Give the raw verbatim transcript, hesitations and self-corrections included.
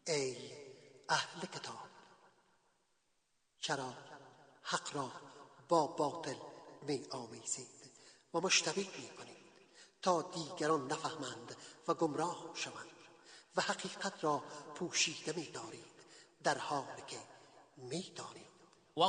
ای اهل کتاب، چرا حق را با باطل می آمیزید و مشتبه می کنید تا دیگران نفهمند و گمراه شوند و حقیقت را پوشیده می دارید در حالی که می دانید